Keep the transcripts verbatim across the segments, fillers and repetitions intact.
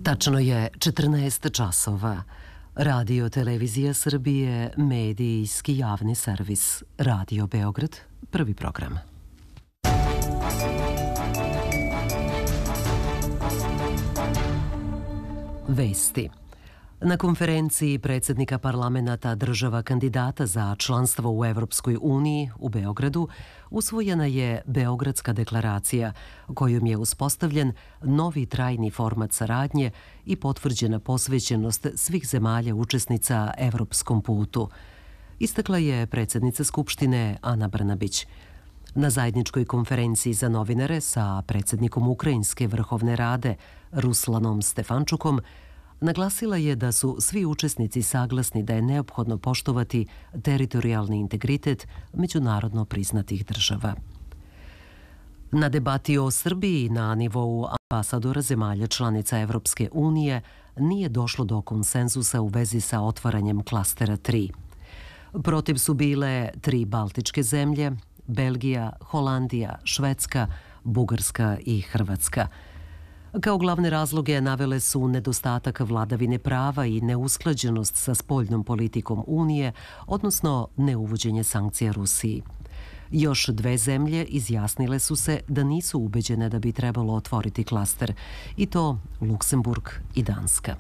Tačno je četrnaest časova. Radio Televizija Srbije, medijski javni servis. Radio Beograd, prvi program. Vesti. Na konferenciji predsjednika parlamenta država kandidata za članstvo u Evropskoj uniji u Beogradu usvojena je Beogradska deklaracija kojom je uspostavljen novi trajni format saradnje i potvrđena posvećenost svih zemalja učesnica evropskom putu, istakla je predsjednica Skupštine Ana Brnabić. Na zajedničkoj konferenciji za novinare sa predsjednikom Ukrajinske vrhovne rade Ruslanom Stefančukom naglasila je da su svi učesnici saglasni da je neophodno poštovati teritorijalni integritet međunarodno priznatih država. Na debati o Srbiji na nivou ambasadora zemalja članica Evropske unije nije došlo do konsenzusa u vezi sa otvaranjem klastera tri. Protiv su bile tri baltičke zemlje, Belgija, Holandija, Švedska, Bugarska i Hrvatska. Kao glavne razloge navele su nedostatak vladavine prava i neusklađenost sa spoljnom politikom Unije, odnosno neuvođenje sankcija Rusiji. Još dve zemlje izjasnile su se da nisu ubeđene da bi trebalo otvoriti klaster, i to Luksemburg i Danska.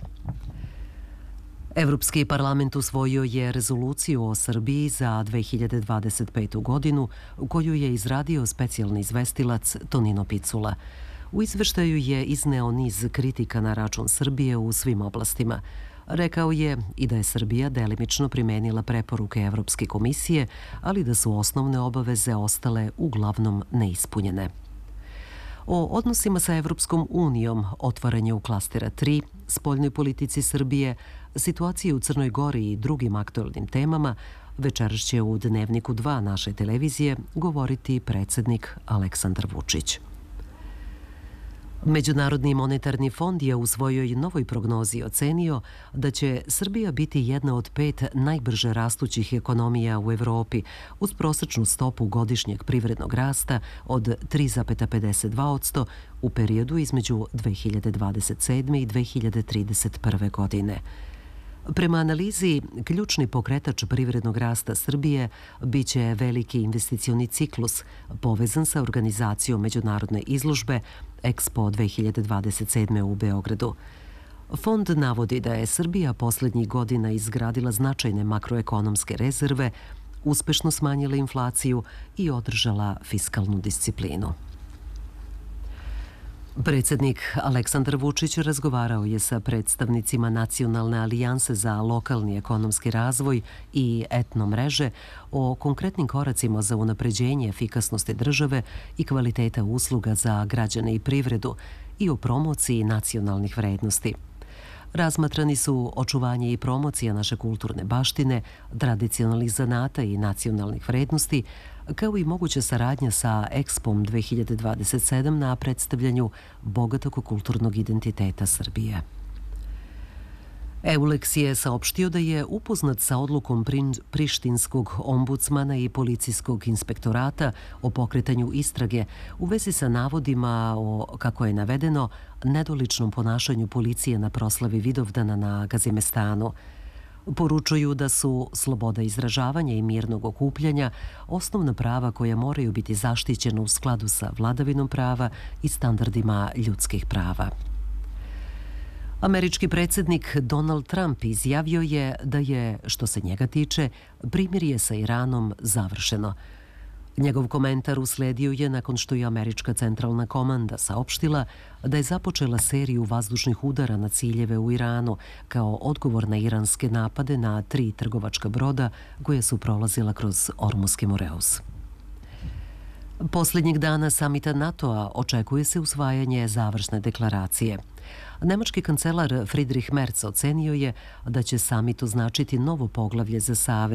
Evropski parlament usvojio je rezoluciju o Srbiji za dve hiljade dvadeset petu godinu, koju je izradio specijalni izvestilac Tonino Picula. U izveštaju je izneo niz kritika na račun Srbije u svim oblastima. Rekao je i da je Srbija delimično primenila preporuke Evropske komisije, ali da su osnovne obaveze ostale uglavnom neispunjene. O odnosima sa Evropskom unijom, otvaranje u klastera tri, spoljnoj politici Srbije, situacije u Crnoj Gori i drugim aktualnim temama večeras će u Dnevniku dva naše televizije govoriti predsjednik Aleksandar Vučić. Međunarodni monetarni fond je u svojoj novoj prognozi ocenio da će Srbija biti jedna od pet najbrže rastućih ekonomija u Evropi uz prosječnu stopu godišnjeg privrednog rasta od tri zarez pedeset dva posto u periodu između dve hiljade dvadeset sedme i dve hiljade trideset prve. godine. Prema analizi, ključni pokretač privrednog rasta Srbije biće veliki investicioni ciklus povezan sa organizacijom međunarodne izložbe Expo dve hiljade dvadeset sedme. u Beogradu. Fond navodi da je Srbija posljednjih godina izgradila značajne makroekonomske rezerve, uspešno smanjila inflaciju i održala fiskalnu disciplinu. Predsjednik Aleksandar Vučić razgovarao je sa predstavnicima Nacionalne alijanse za lokalni ekonomski razvoj i etno mreže o konkretnim koracima za unapređenje efikasnosti države i kvaliteta usluga za građane i privredu i o promociji nacionalnih vrednosti. Razmatrani su očuvanje i promocija naše kulturne baštine, tradicionalnih zanata i nacionalnih vrednosti, kao i moguća saradnja sa Expom dve hiljade dvadeset sedam na predstavljanju bogatog kulturnog identiteta Srbije. Euleks je saopštio da je upoznat sa odlukom prištinskog ombudsmana i policijskog inspektorata o pokretanju istrage u vezi sa navodima o, kako je navedeno, nedoličnom ponašanju policije na proslavi Vidovdana na Gazimestanu. Poručuju da su sloboda izražavanja i mirnog okupljanja osnovna prava koja moraju biti zaštićena u skladu sa vladavinom prava i standardima ljudskih prava. Američki predsjednik Donald Trump izjavio je da je, što se njega tiče, primirje sa Iranom završeno. Njegov komentar usledio je nakon što je Američka centralna komanda saopštila da je započela seriju vazdušnih udara na ciljeve u Iranu kao odgovor na iranske napade na tri trgovačka broda koja su prolazila kroz Ormuski Moreus. Posljednjeg dana samita NATO-a očekuje se usvajanje završne deklaracije. Nemački kancelar Friedrich Merz ocenio je da će samit označiti novo poglavlje za Savez